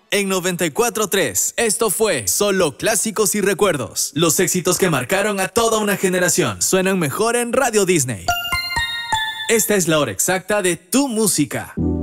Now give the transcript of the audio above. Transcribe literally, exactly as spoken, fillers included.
en noventa y cuatro punto tres. Esto fue Solo Clásicos y Recuerdos. Los éxitos que marcaron a toda una generación suenan mejor en Radio Disney. Esta es la hora exacta de tu música.